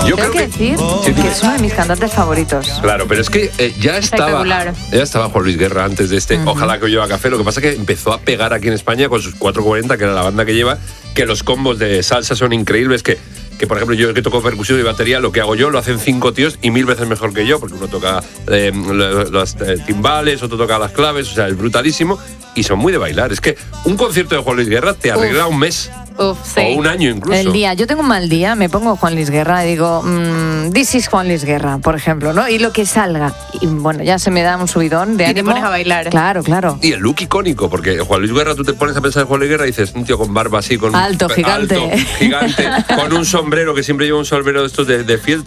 Yo Tengo que decir que es uno de mis cantantes favoritos. Claro, pero es que ya estaba Juan Luis Guerra antes de este. Ojalá que lleva café. Lo que pasa es que empezó a pegar aquí en España con sus 440, que era la banda que lleva, que los combos de salsa son increíbles, que por ejemplo yo que toco percusión y batería, lo que hago yo lo hacen 5 tíos y 1000 veces mejor que yo, porque uno toca los timbales, otro toca las claves, o sea, es brutalísimo y son muy de bailar. Es que un concierto de Juan Luis Guerra te arregla un mes. Sí. O un año incluso. El día, yo tengo un mal día, me pongo Juan Luis Guerra y digo, this is Juan Luis Guerra, por ejemplo, ¿no? Y lo que salga. Y bueno, ya se me da un subidón de ánimo. Y te pones a bailar. Claro. Y el look icónico, porque Juan Luis Guerra, tú te pones a pensar en Juan Luis Guerra y dices, un tío con barba así, con alto, gigante, con un sombrero, que siempre lleva un sombrero de estos de fiel,